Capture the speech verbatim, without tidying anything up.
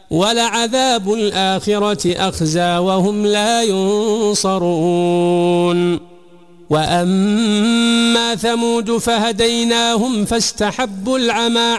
ولعذاب الآخرة أخزى وهم لا ينصرون وأما ثمود فهديناهم فاستحبوا العمى